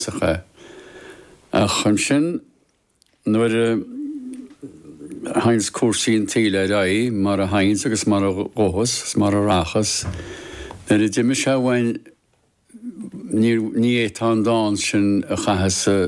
A chun sin nuair hains cuasaín tíle raí mar a hains agus mar a ghóthas, mar a rachas. Na d-imime se bhain ní é tá dáin sin a chahas